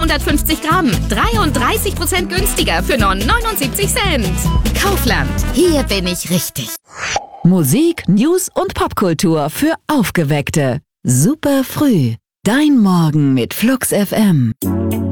250 Gramm. 33% günstiger für nur 79 Cent. Kaufland. Hier bin ich richtig. Musik, News und Popkultur für Aufgeweckte. Super früh. Dein Morgen mit Flux FM.